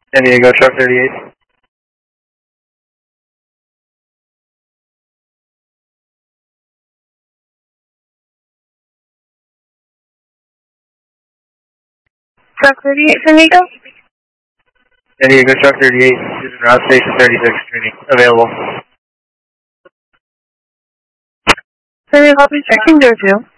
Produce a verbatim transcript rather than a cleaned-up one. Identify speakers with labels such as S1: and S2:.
S1: San Diego, truck thirty-eight.
S2: Truck thirty-eight, San Diego?
S1: San Diego, truck thirty-eight, using route station thirty-six, training, available.
S2: San Diego, I'll be checking door two.